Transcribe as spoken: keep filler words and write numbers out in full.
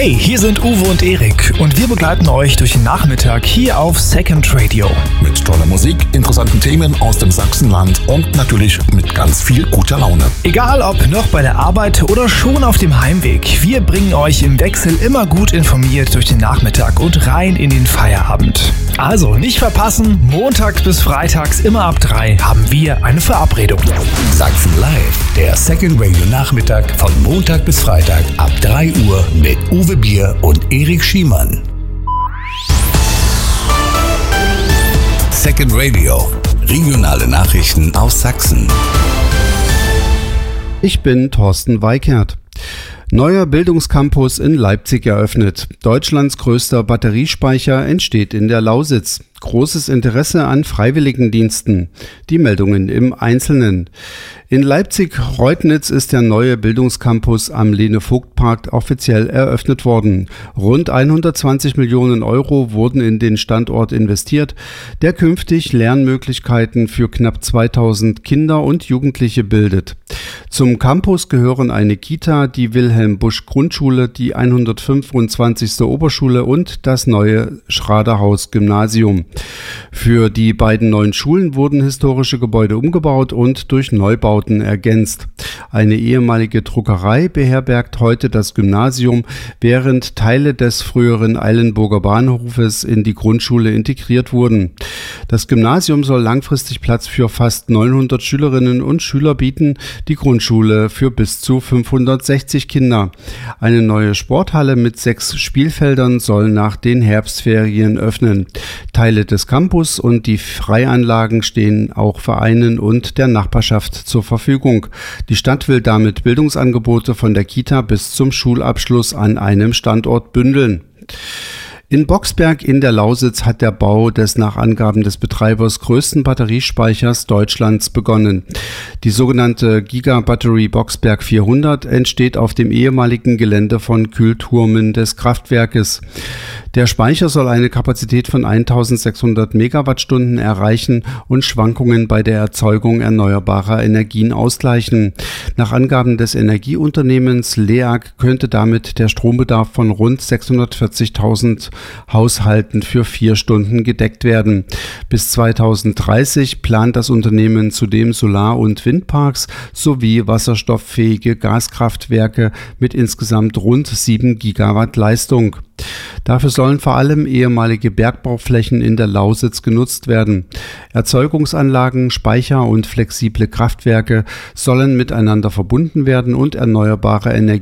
Hey, hier sind Uwe und Erik und wir begleiten euch durch den Nachmittag hier auf Second Radio. Mit toller Musik, interessanten Themen aus dem Sachsenland und natürlich mit ganz viel guter Laune. Egal ob noch bei der Arbeit oder schon auf dem Heimweg, wir bringen euch im Wechsel immer gut informiert durch den Nachmittag und rein in den Feierabend. Also nicht verpassen, montags bis freitags immer ab drei haben wir eine Verabredung. Sachsen Live, der Second Radio Nachmittag von Montag bis Freitag ab drei Uhr mit Uwe Bier und Erik Schiemann. Second Radio, regionale Nachrichten aus Sachsen. Ich bin Thorsten Weikert. Neuer Bildungscampus in Leipzig eröffnet. Deutschlands größter Batteriespeicher entsteht in der Lausitz. Großes Interesse an Freiwilligendiensten. Die Meldungen im Einzelnen. In Leipzig-Reutnitz ist der neue Bildungscampus am Lene-Vogt-Park offiziell eröffnet worden. Rund hundertzwanzig Millionen Euro wurden in den Standort investiert, der künftig Lernmöglichkeiten für knapp zweitausend Kinder und Jugendliche bildet. Zum Campus gehören eine Kita, die Wilhelm-Busch-Grundschule, die hundertfünfundzwanzigste Oberschule und das neue Schraderhaus-Gymnasium. Für die beiden neuen Schulen wurden historische Gebäude umgebaut und durch Neubauten ergänzt. Eine ehemalige Druckerei beherbergt heute das Gymnasium, während Teile des früheren Eilenburger Bahnhofes in die Grundschule integriert wurden. Das Gymnasium soll langfristig Platz für fast neunhundert Schülerinnen und Schüler bieten, die Grundschule für bis zu fünfhundertsechzig Kinder. Eine neue Sporthalle mit sechs Spielfeldern soll nach den Herbstferien öffnen. Teile des Campus und die Freianlagen stehen auch Vereinen und der Nachbarschaft zur Verfügung. Die Stadt will damit Bildungsangebote von der Kita bis zum Schulabschluss an einem Standort bündeln. In Boxberg in der Lausitz hat der Bau des nach Angaben des Betreibers größten Batteriespeichers Deutschlands begonnen. Die sogenannte Giga-Battery Boxberg vierhundert entsteht auf dem ehemaligen Gelände von Kühlturmen des Kraftwerkes. Der Speicher soll eine Kapazität von eintausendsechshundert Megawattstunden erreichen und Schwankungen bei der Erzeugung erneuerbarer Energien ausgleichen. Nach Angaben des Energieunternehmens L E A G könnte damit der Strombedarf von rund sechshundertvierzigtausend Haushalten für vier Stunden gedeckt werden. Bis zweitausenddreißig plant das Unternehmen zudem Solar- und Windparks sowie wasserstofffähige Gaskraftwerke mit insgesamt rund sieben Gigawatt Leistung. Dafür sollen vor allem ehemalige Bergbauflächen in der Lausitz genutzt werden. Erzeugungsanlagen, Speicher und flexible Kraftwerke sollen miteinander verbunden werden und erneuerbare Energie